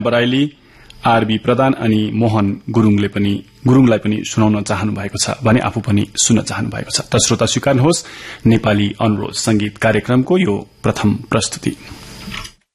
Baraili, R B प्रधान अनि मोहन गुरूङलाई पनि सुनाउन चाहनु भएको छ भने आफू पनि सुन्न चाहनु भएको छ। त श्रोता स्वीकार्नुहोस् नेपाली अनुरोध संगीत कार्यक्रमको यो प्रथम प्रस्तुति।